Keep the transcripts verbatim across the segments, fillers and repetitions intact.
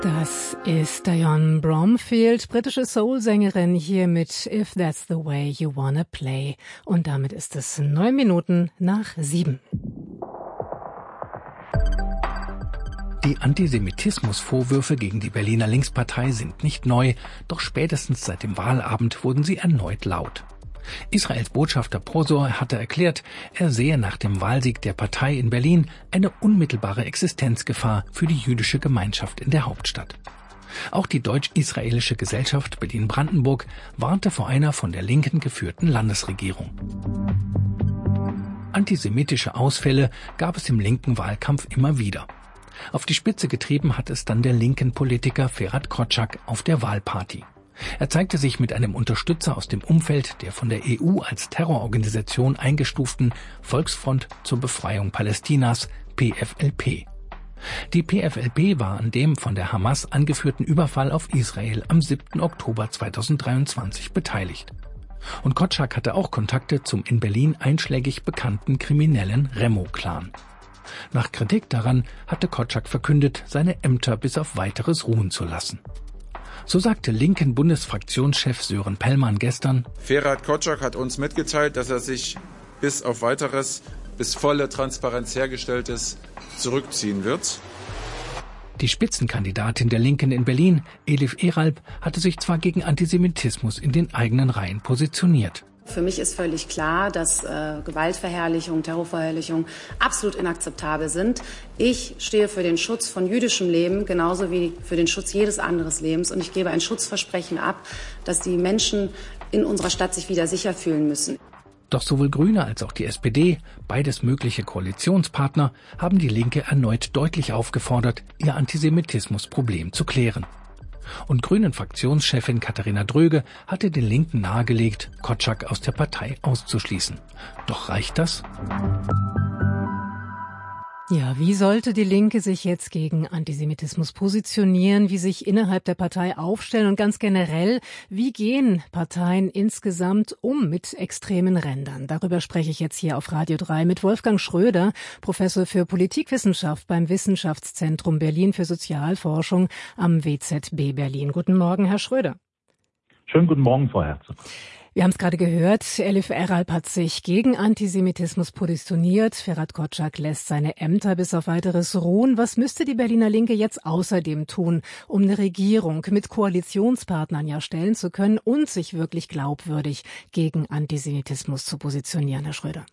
Das ist Dionne Bromfield, britische Soul-Sängerin, hier mit If That's the Way You Wanna Play. Und damit ist es neun Minuten nach sieben. Die Antisemitismusvorwürfe gegen die Berliner Linkspartei sind nicht neu, doch spätestens seit dem Wahlabend wurden sie erneut laut. Israels Botschafter Prosor hatte erklärt, er sehe nach dem Wahlsieg der Partei in Berlin eine unmittelbare Existenzgefahr für die jüdische Gemeinschaft in der Hauptstadt. Auch die deutsch-israelische Gesellschaft Berlin-Brandenburg warnte vor einer von der Linken geführten Landesregierung. Antisemitische Ausfälle gab es im linken Wahlkampf immer wieder. Auf die Spitze getrieben hat es dann der linken Politiker Ferhat Kotschak auf der Wahlparty. Er zeigte sich mit einem Unterstützer aus dem Umfeld der von der E U als Terrororganisation eingestuften Volksfront zur Befreiung Palästinas, P F L P. Die P F L P war an dem von der Hamas angeführten Überfall auf Israel am siebten Oktober zweitausenddreiundzwanzig beteiligt. Und Kotschak hatte auch Kontakte zum in Berlin einschlägig bekannten kriminellen Remo-Clan. Nach Kritik daran hatte Kotschak verkündet, seine Ämter bis auf Weiteres ruhen zu lassen. So sagte linken Bundesfraktionschef Sören Pellmann gestern: Ferhat Kotschak hat uns mitgeteilt, dass er sich bis auf Weiteres, bis volle Transparenz hergestellt ist, zurückziehen wird. Die Spitzenkandidatin der Linken in Berlin, Elif Eralp, hatte sich zwar gegen Antisemitismus in den eigenen Reihen positioniert. Für mich ist völlig klar, dass äh, Gewaltverherrlichung, Terrorverherrlichung absolut inakzeptabel sind. Ich stehe für den Schutz von jüdischem Leben, genauso wie für den Schutz jedes anderen Lebens. Und ich gebe ein Schutzversprechen ab, dass die Menschen in unserer Stadt sich wieder sicher fühlen müssen. Doch sowohl Grüne als auch die S P D, beides mögliche Koalitionspartner, haben die Linke erneut deutlich aufgefordert, ihr Antisemitismusproblem zu klären. Und Grünen-Fraktionschefin Katharina Dröge hatte den Linken nahegelegt, Kotschak aus der Partei auszuschließen. Doch reicht das? Ja, wie sollte die Linke sich jetzt gegen Antisemitismus positionieren, wie sich innerhalb der Partei aufstellen und ganz generell, wie gehen Parteien insgesamt um mit extremen Rändern? Darüber spreche ich jetzt hier auf Radio drei mit Wolfgang Schröder, Professor für Politikwissenschaft beim Wissenschaftszentrum Berlin für Sozialforschung am W Z B Berlin. Guten Morgen, Herr Schröder. Schönen guten Morgen, Frau Herzog. Wir haben es gerade gehört, Elif Eralp hat sich gegen Antisemitismus positioniert. Ferhat Kotschak lässt seine Ämter bis auf Weiteres ruhen. Was müsste die Berliner Linke jetzt außerdem tun, um eine Regierung mit Koalitionspartnern ja stellen zu können und sich wirklich glaubwürdig gegen Antisemitismus zu positionieren, Herr Schröder?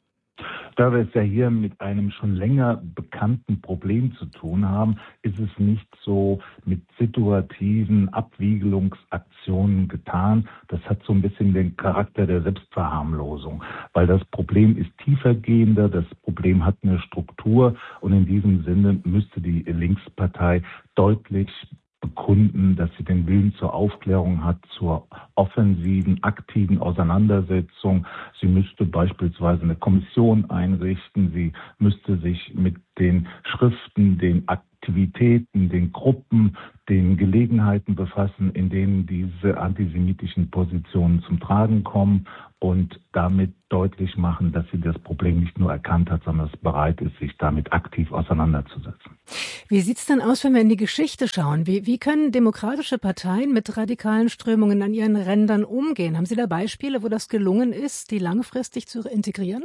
Da wir es ja hier mit einem schon länger bekannten Problem zu tun haben, ist es nicht so mit situativen Abwiegelungsaktionen getan. Das hat so ein bisschen den Charakter der Selbstverharmlosung, weil das Problem ist tiefergehender, das Problem hat eine Struktur und in diesem Sinne müsste die Linkspartei deutlich bekunden, dass sie den Willen zur Aufklärung hat, zur offensiven, aktiven Auseinandersetzung. Sie müsste beispielsweise eine Kommission einrichten. Sie müsste sich mit den Schriften, den Aktivitäten, den Gruppen, den Gelegenheiten befassen, in denen diese antisemitischen Positionen zum Tragen kommen und damit deutlich machen, dass sie das Problem nicht nur erkannt hat, sondern es bereit ist, sich damit aktiv auseinanderzusetzen. Wie sieht's denn aus, wenn wir in die Geschichte schauen? Wie, wie können demokratische Parteien mit radikalen Strömungen an ihren Rändern umgehen? Haben Sie da Beispiele, wo das gelungen ist, die langfristig zu integrieren?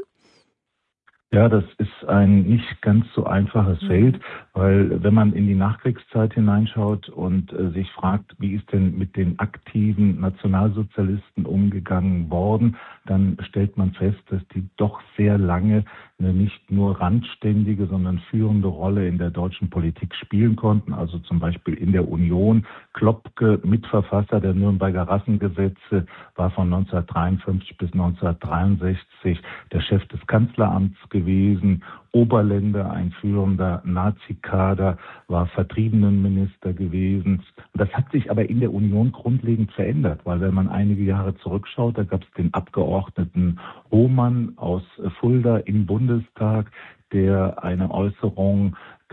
Ja, das ist ein nicht ganz so einfaches Feld, weil wenn man in die Nachkriegszeit hineinschaut und äh, sich fragt, wie ist denn mit den aktiven Nationalsozialisten umgegangen worden, dann stellt man fest, dass die doch sehr lange eine nicht nur randständige, sondern führende Rolle in der deutschen Politik spielen konnten. Also zum Beispiel in der Union. Klopke, Mitverfasser der Nürnberger Rassengesetze, war von neunzehnhundertdreiundfünfzig bis neunzehnhundertdreiundsechzig der Chef des Kanzleramts gewesen. Oberländer, ein führender Nazi-Kader, war Vertriebenenminister gewesen. Das hat sich aber in der Union grundlegend verändert, weil wenn man einige Jahre zurückschaut, da gab es den Abgeordneten Hohmann aus Fulda im Bundestag, der eine Äußerung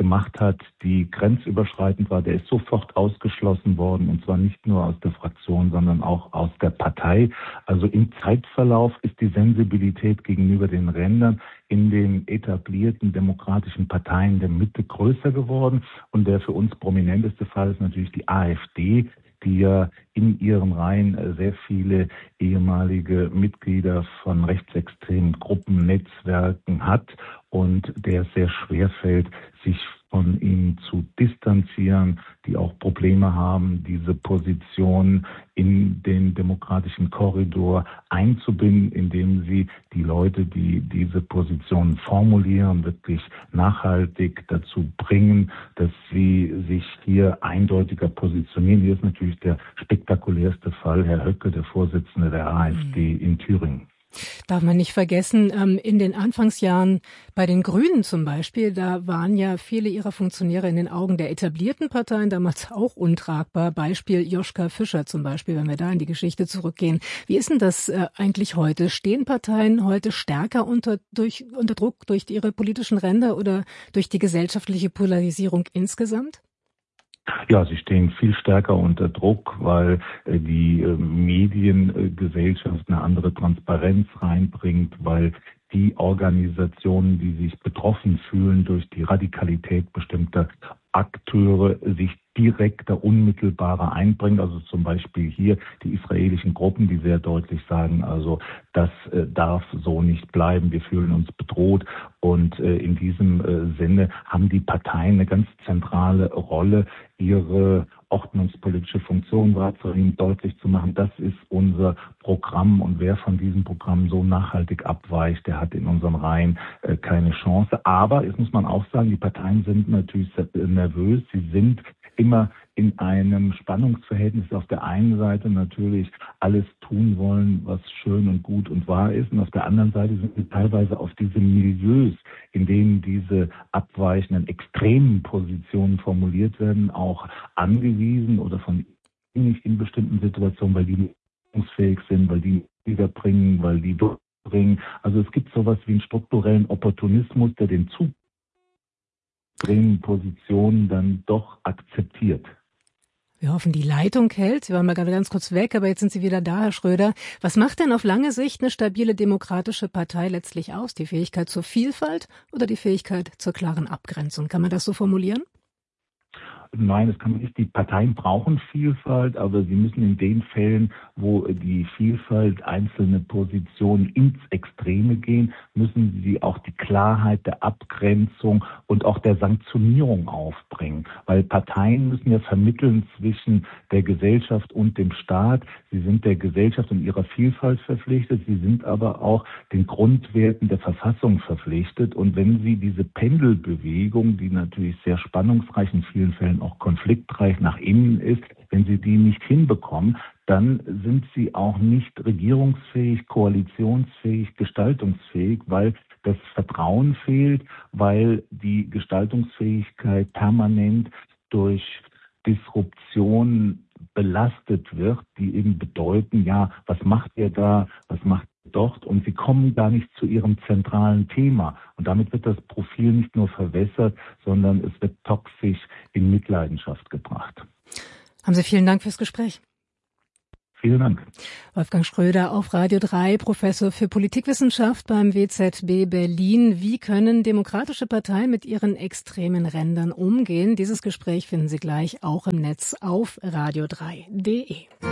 gemacht hat, die grenzüberschreitend war, der ist sofort ausgeschlossen worden, und zwar nicht nur aus der Fraktion, sondern auch aus der Partei. Also im Zeitverlauf ist die Sensibilität gegenüber den Rändern in den etablierten demokratischen Parteien der Mitte größer geworden. Und der für uns prominenteste Fall ist natürlich die AfD, die ja in ihren Reihen sehr viele ehemalige Mitglieder von rechtsextremen Gruppen, Netzwerken hat und der es sehr schwer fällt, sich von ihnen zu distanzieren, die auch Probleme haben, diese Position in den demokratischen Korridor einzubinden, indem sie die Leute, die diese Positionen formulieren, wirklich nachhaltig dazu bringen, dass sie sich hier eindeutiger positionieren. Hier ist natürlich der spektakulärste Fall Herr Höcke, der Vorsitzende der AfD in Thüringen. Darf man nicht vergessen, in den Anfangsjahren bei den Grünen zum Beispiel, da waren ja viele ihrer Funktionäre in den Augen der etablierten Parteien damals auch untragbar. Beispiel Joschka Fischer zum Beispiel, wenn wir da in die Geschichte zurückgehen. Wie ist denn das eigentlich heute? Stehen Parteien heute stärker unter, durch, unter Druck durch ihre politischen Ränder oder durch die gesellschaftliche Polarisierung insgesamt? Ja, sie stehen viel stärker unter Druck, weil äh, die äh, Mediengesellschaft eine andere Transparenz reinbringt, weil die Organisationen, die sich betroffen fühlen durch die Radikalität bestimmter Akteure, sich direkter, unmittelbarer einbringen. Also zum Beispiel hier die israelischen Gruppen, die sehr deutlich sagen, also das äh, darf so nicht bleiben, wir fühlen uns bedroht. Und äh, in diesem äh, Sinne haben die Parteien eine ganz zentrale Rolle, ihre ordnungspolitische Funktion wahrzunehmen, deutlich zu machen, das ist unser Programm, und wer von diesem Programm so nachhaltig abweicht, der hat in unseren Reihen äh, keine Chance. Aber, jetzt muss man auch sagen, die Parteien sind natürlich nervös, sie sind immer in einem Spannungsverhältnis. Auf der einen Seite natürlich alles tun wollen, was schön und gut und wahr ist, und auf der anderen Seite sind sie teilweise auf diese Milieus, in denen diese abweichenden, extremen Positionen formuliert werden, auch angewiesen oder von ihnen nicht in bestimmten Situationen, weil die fähig sind, weil die wiederbringen, weil die durchbringen. Also es gibt sowas wie einen strukturellen Opportunismus, der den Zug Positionen dann doch akzeptiert. Wir hoffen, die Leitung hält. Sie waren mal gerade ganz kurz weg, aber jetzt sind Sie wieder da, Herr Schröder. Was macht denn auf lange Sicht eine stabile demokratische Partei letztlich aus? Die Fähigkeit zur Vielfalt oder die Fähigkeit zur klaren Abgrenzung? Kann man das so formulieren? Nein, das kann man nicht. Die Parteien brauchen Vielfalt, aber sie müssen in den Fällen, wo die Vielfalt einzelne Positionen ins Extreme gehen, müssen sie auch die Klarheit der Abgrenzung und auch der Sanktionierung aufbringen. Weil Parteien müssen ja vermitteln zwischen der Gesellschaft und dem Staat. Sie sind der Gesellschaft und ihrer Vielfalt verpflichtet. Sie sind aber auch den Grundwerten der Verfassung verpflichtet. Und wenn sie diese Pendelbewegung, die natürlich sehr spannungsreich in vielen Fällen auch konfliktreich nach innen ist, wenn sie die nicht hinbekommen, dann sind sie auch nicht regierungsfähig, koalitionsfähig, gestaltungsfähig, weil das Vertrauen fehlt, weil die Gestaltungsfähigkeit permanent durch Disruption belastet wird, die eben bedeuten, ja, was macht ihr da, was macht ihr dort? Und sie kommen gar nicht zu ihrem zentralen Thema. Und damit wird das Profil nicht nur verwässert, sondern es wird toxisch in Mitleidenschaft gebracht. Haben Sie vielen Dank fürs Gespräch. Vielen Dank. Wolfgang Schröder auf Radio drei, Professor für Politikwissenschaft beim W Z B Berlin. Wie können demokratische Parteien mit ihren extremen Rändern umgehen? Dieses Gespräch finden Sie gleich auch im Netz auf radio drei punkt de.